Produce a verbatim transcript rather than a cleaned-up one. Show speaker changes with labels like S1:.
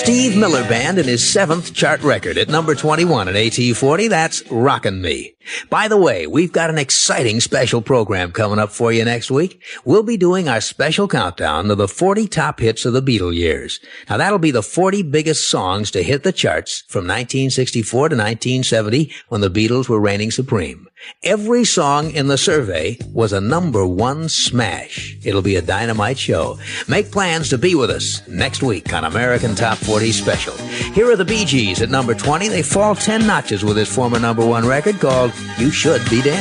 S1: Steve Miller Band and his seventh chart record at number twenty-one at A T forty. That's Rockin' Me. By the way, we've got an exciting special program coming up for you next week. We'll be doing our special countdown of the forty top hits of the Beatle years. Now, that'll be the forty biggest songs to hit the charts from nineteen sixty-four to nineteen seventy when the Beatles were reigning supreme. Every song in the survey was a number one smash. It'll be a dynamite show. Make plans to be with us next week on American Top forty Special. Here are the Bee Gees at number twenty. They fall ten notches with this former number one record called You Should Be Dancing.